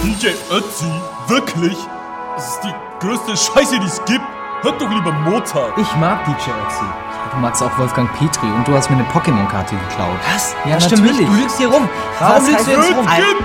DJ Ötzi? Wirklich? Das ist die größte Scheiße, die es gibt. Hört doch lieber Mozart. Ich mag DJ Ötzi. Du magst auch Wolfgang Petri und du hast mir eine Pokémon-Karte geklaut. Was? Ja, Das stimmt nicht. natürlich. Du lügst hier rum. Warum lügst du jetzt rum? Kind!